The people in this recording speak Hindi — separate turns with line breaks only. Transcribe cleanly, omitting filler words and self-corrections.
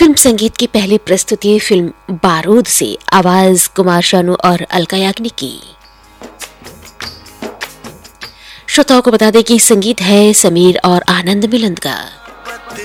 फिल्म संगीत की पहली प्रस्तुति फिल्म बारूद से, आवाज कुमार शानू और अलका याग्निक की। श्रोताओं को बता दें कि संगीत है समीर और आनंद मिलंद का।